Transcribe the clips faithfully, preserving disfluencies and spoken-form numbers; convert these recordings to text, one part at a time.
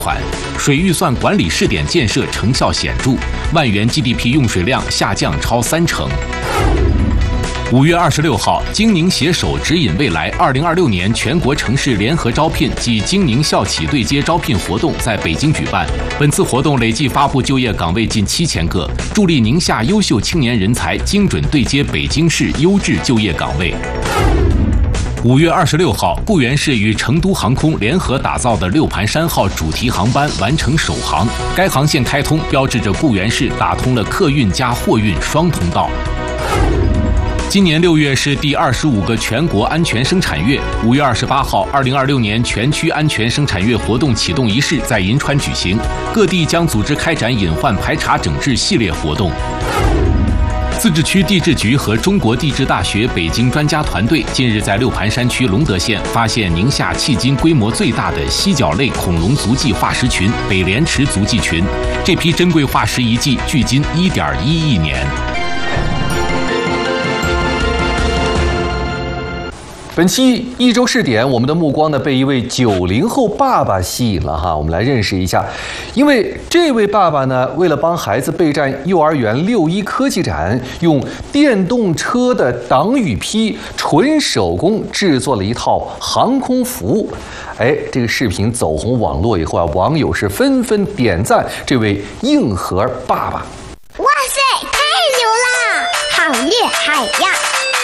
款，水预算管理试点建设成效显著，万元 G D P 用水量下降超三成。五月二十六号，京宁携手指引未来二零二六年全国城市联合招聘暨京宁校企对接招聘活动在北京举办。本次活动累计发布就业岗位近七千个，助力宁夏优秀青年人才精准对接北京市优质就业岗位。五月二十六号，固原市与成都航空联合打造的六盘山号主题航班完成首航，该航线开通标志着固原市打通了客运加货运双通道。今年六月是第二十五个全国安全生产月。五月二十八号，二零二六年全区安全生产月活动启动仪式在银川举行，各地将组织开展隐患排查整治系列活动。自治区地质局和中国地质大学北京专家团队近日在六盘山区龙德县发现宁夏迄今规模最大的犀角类恐龙足迹化石群北莲池足迹群，这批珍贵化石遗迹距今 一点一亿年。 本期一周试点，我们的目光呢被一位九零后爸爸吸引了哈，我们来认识一下。因为这位爸爸呢，为了帮孩子备战幼儿园六一科技展，用电动车的挡雨披纯手工制作了一套航空服。哎，这个视频走红网络以后啊，网友是纷纷点赞这位硬核爸爸。 哇塞，太牛了，好厉害呀！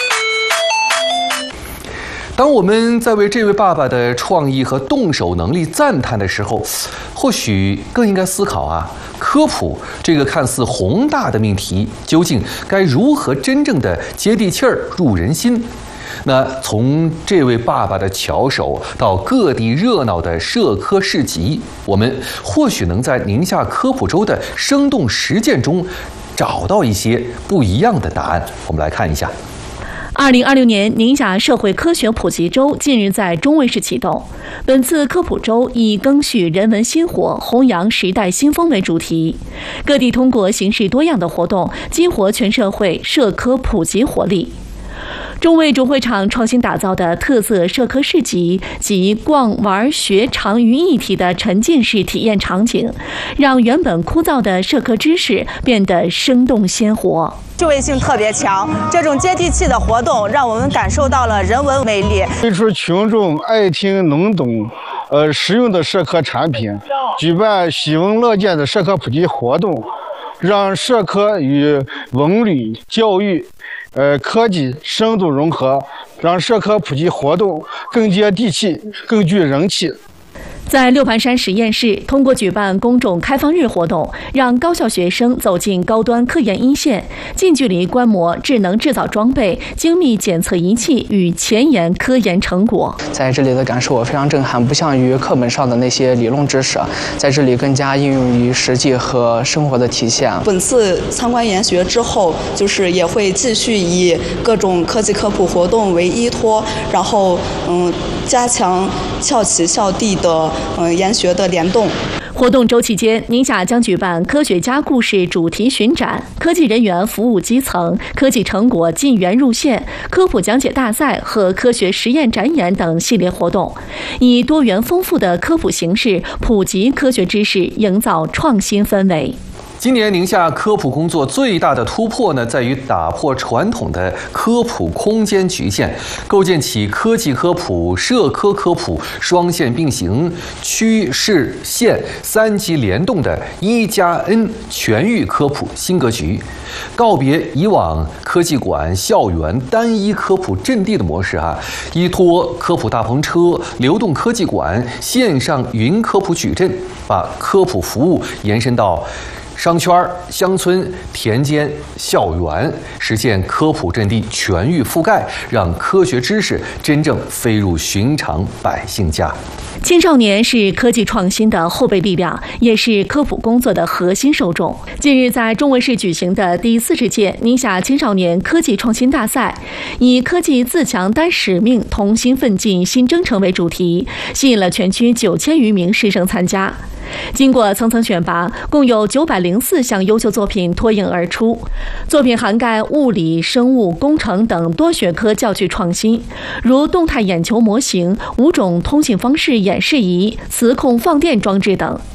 当我们在为这位爸爸的创意和动手能力赞叹的时候，或许更应该思考啊，科普这个看似宏大的命题，究竟该如何真正的接地气儿、入人心？那从这位爸爸的巧手到各地热闹的社科市集，我们或许能在宁夏科普周的生动实践中找到一些不一样的答案。我们来看一下。 二零二六年宁夏社会科学普及周近日在中卫市启动。本次科普周以赓续人文薪火、弘扬时代新风为主题，各地通过形式多样的活动，激活全社会社科普及活力。中卫主会场创新打造的特色社科市集及逛玩学长于一体的沉浸式体验场景，让原本枯燥的社科知识变得生动鲜活。 趣味性特别强，这种接地气的活动让我们感受到了人文魅力。 推出群众爱听能懂、呃实用的社科产品，举办喜闻乐见的社科普及活动，让社科与文旅、教育、呃科技深度融合，让社科普及活动更接地气、更具人气。 在六盘山实验室，通过举办公众开放日活动，让高校学生走进高端科研一线，近距离观摩智能制造装备、精密检测仪器与前沿科研成果。 在这里的感受我非常震撼，不像于课本上的那些理论知识，在这里更加应用于实际和生活的体现。 本次参观研学之后，就是也会继续以各种科技科普活动为依托，然后嗯，加强校企校地的。嗯，研学的联动。 活动周期间，宁夏将举办科学家故事主题巡展、科技人员服务基层、科技成果进园入线、科普讲解大赛和科学实验展演等系列活动，以多元丰富的科普形式普及科学知识，营造创新氛围。 今年宁夏科普工作最大的突破呢，在于打破传统的科普空间局限，构建起科技科普、社科科普双线并行、区市县三级联动的一加 N 全域科普新格局，告别以往科技馆校园单一科普阵地的模式啊，依托科普大篷车、流动科技馆、线上云科普矩阵，把科普服务延伸到商圈、乡村、田间、校园，实现科普阵地全域覆盖，让科学知识真正飞入寻常百姓家。 青少年是科技创新的后备力量，也是科普工作的核心受众。近日，在中卫市举行的第四十届宁夏青少年科技创新大赛，以“科技自强担使命，同心奋进新征程”为主题，吸引了全区九千余名师生参加。经过层层选拔，共有九百零四项优秀作品脱颖而出。作品涵盖物理、生物、工程等多学科教具创新，如动态眼球模型、五种通信方式演示仪、磁控放电装置等。